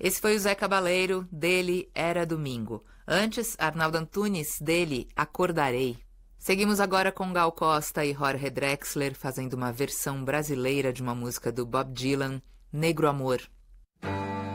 Esse foi o Zé Cabaleiro, dele Era Domingo. Antes, Arnaldo Antunes, dele Acordarei. Seguimos agora com Gal Costa e Jorge Drexler fazendo uma versão brasileira de uma música do Bob Dylan, Negro Amor.